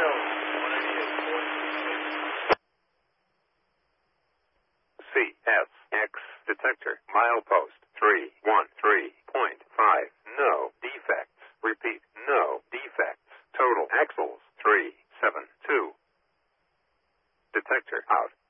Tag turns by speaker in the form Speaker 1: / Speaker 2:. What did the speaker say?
Speaker 1: CSX detector, milepost 313.5. No defects. Repeat, no defects. Total axles 372. Detector out.